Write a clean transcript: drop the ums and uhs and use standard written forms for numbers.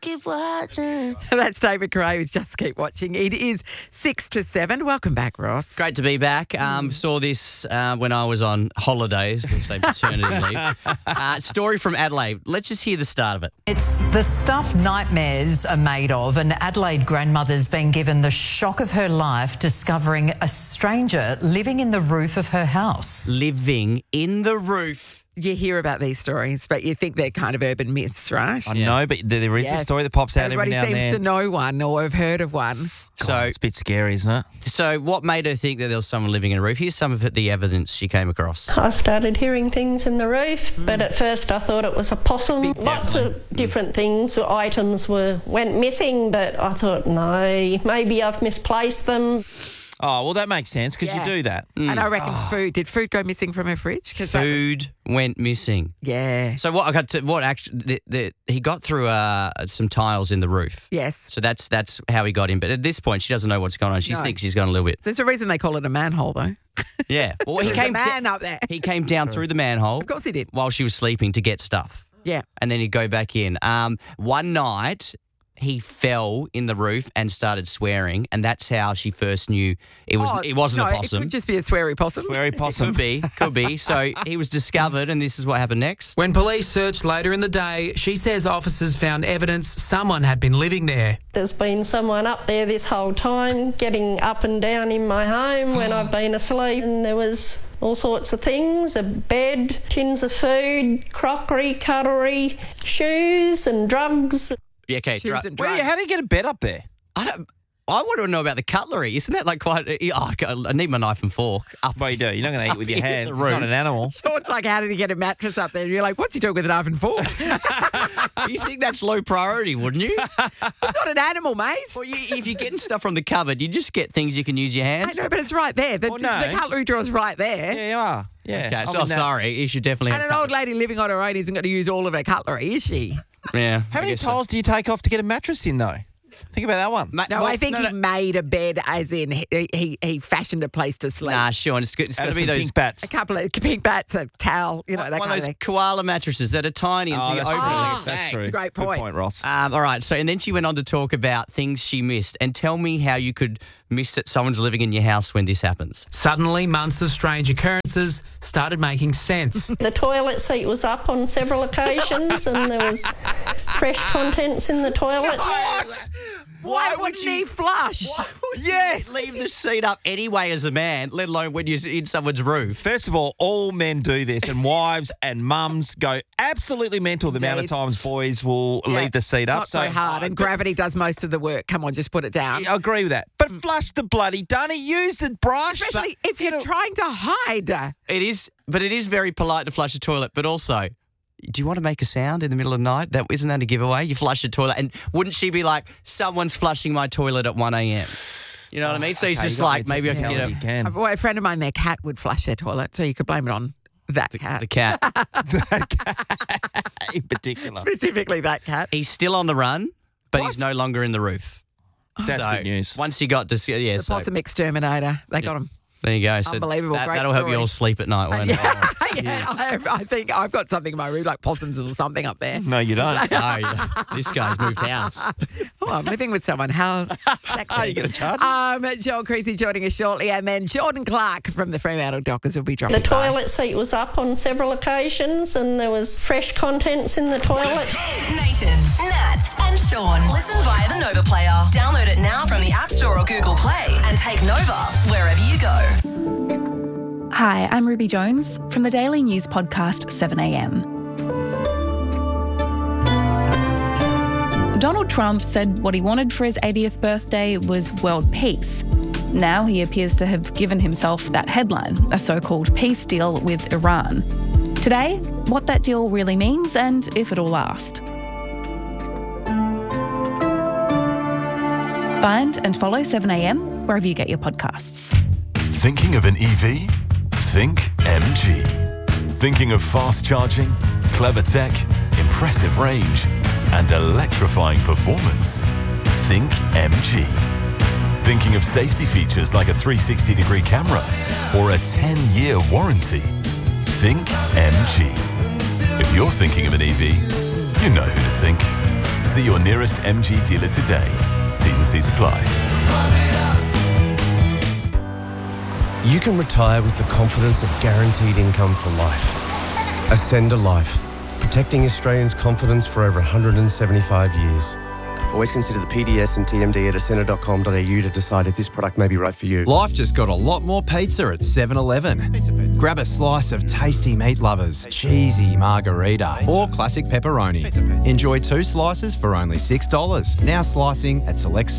keep watching. That's David Gray with Just Keep Watching. It is 6 to 7. Welcome back, Ross. Great to be back. Saw this when I was on holidays, we'll say paternity leave. Story from Adelaide. Let's just hear the start of it. It's the stuff nightmares are made of. An Adelaide grandmother's been given the shock of her life discovering a stranger living in the roof of her house. Living in the roof. You hear about these stories, but you think they're kind of urban myths, right? I know, but there is a story that pops out Everybody every now and seems then. to know one or have heard of one. God, it's a bit scary, isn't it? So what made her think that there was someone living in a roof? Here's some of the evidence she came across. I started hearing things in the roof, but at first I thought it was a possum. Lots of different things, items went missing, but I thought, no, maybe I've misplaced them. Oh, well, that makes sense because you do that. And I reckon food. Did food go missing from her fridge? Food went missing. Yeah. So he got through some tiles in the roof. Yes. So that's how he got in. But at this point, she doesn't know what's going on. She thinks she's gone a little bit. There's a reason they call it a manhole, though. Yeah. Well, There's a man up there. He came down through the manhole. Of course he did. While she was sleeping to get stuff. Yeah. And then he'd go back in. One night, he fell in the roof and started swearing, and that's how she first knew it wasn't a possum. It could just be a sweary possum. Sweary possum. Could be. So he was discovered, and this is what happened next. When police searched later in the day, she says officers found evidence someone had been living there. There's been someone up there this whole time, getting up and down in my home when I've been asleep, and there was all sorts of things, a bed, tins of food, crockery, cutlery, shoes and drugs. Yeah, okay. Shoes and drugs. How do you get a bed up there? I want to know about the cutlery. Isn't that like quite... I need my knife and fork. Well, you do. You're not going to eat with your in the hands. It's roof. not an animal. So it's like, how did he get a mattress up there? And you're like, what's he doing with a knife and fork? You think that's low priority, wouldn't you? It's not an animal, mate. Well, if you're getting stuff from the cupboard, you just get things you can use your hands. I know, but it's right there. The cutlery drawer's right there. Yeah, you are. Yeah. Okay, so sorry. You should definitely And have an old lady living on her own isn't going to use all of her cutlery, is she? Yeah. How many tiles do you take off to get a mattress in, though? Think about that one. No, I think he made a bed as in he fashioned a place to sleep. Nah, Sean, it's got to be those pink bats. A couple of pink bats, a towel, that one kind of of those thing. koala mattresses that are tiny until you open it. That's true. It's a great Good point. point, Ross. All right, so and then she went on to talk about things she missed. And tell me how you could miss that someone's living in your house when this happens. Suddenly, months of strange occurrences started making sense. The toilet seat was up on several occasions and there was fresh contents in the toilet. Why wouldn't he flush? Yes! Leave the seat up anyway as a man, let alone when you're in someone's roof. First of all men do this, and wives and mums go absolutely mental the amount of times boys will leave the seat up. Not so hard, and gravity does most of the work. Come on, just put it down. I agree with that. But flush the bloody dunny. Use the brush. Especially if you're trying to hide. It is very polite to flush a toilet, but also... Do you want to make a sound in the middle of the night? Isn't that a giveaway? You flush a toilet, and wouldn't she be like, someone's flushing my toilet at 1 a.m.? You know what I mean? So he's just like, maybe I can get A friend of mine, their cat would flush their toilet, so you could blame it on that cat. the cat. That cat in particular. Specifically that cat. He's still on the run, but he's no longer in the roof. That's good news. Once he got to... Yeah, The possum exterminator. They got him. There you go. So Unbelievable. Great that'll help story. you all sleep at night, won't it? I think I've got something in my room, like possums or something up there. No, you don't. This guy's moved house. Oh, I'm living with someone. How sexy. Are you going to charge? Joel Creasy joining us shortly, and then Jordan Clark from the Fremantle Dockers will be dropping The toilet seat was up on several occasions and there was fresh contents in the toilet. Nathan, Nat and Sean. Listen via the Nova Player. Download it now from the App Store or Google Play and take Nova wherever you go. Hi, I'm Ruby Jones from the daily news podcast 7am. Donald Trump said what he wanted for his 80th birthday was world peace. Now he appears to have given himself that headline, a so-called peace deal with Iran. Today, what that deal really means and if it'll last. Find and follow 7am wherever you get your podcasts. Thinking of an EV? Think MG. Thinking of fast charging, clever tech, impressive range, and electrifying performance? Think MG. Thinking of safety features like a 360-degree camera or a 10-year warranty? Think MG. If you're thinking of an EV, you know who to think. See your nearest MG dealer today. T's and C's apply. You can retire with the confidence of guaranteed income for life. Ascend a Life, protecting Australians' confidence for over 175 years. Always consider the PDS and TMD at ascender.com.au to decide if this product may be right for you. Life just got a lot more pizza at 7-Eleven. Grab a slice of tasty meat lovers, cheesy margarita, or classic pepperoni. Enjoy 2 slices for only $6. Now slicing at select